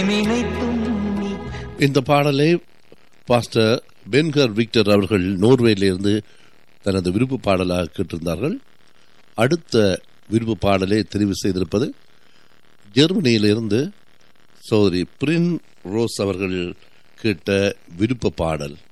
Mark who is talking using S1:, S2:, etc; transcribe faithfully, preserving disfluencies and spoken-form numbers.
S1: இந்த பாடலை pastor பென்கர் Victor அவர்கள் நோர்வேலிருந்து தனது விருப்பு பாடலாக கேட்டிருந்தார்கள். அடுத்த விருப்பு பாடலை தெரிவு செய்திருப்பது ஜெர்மனியிலிருந்து சோதரி பிரின் ரோஸ் அவர்கள் கேட்ட விருப்ப பாடல்.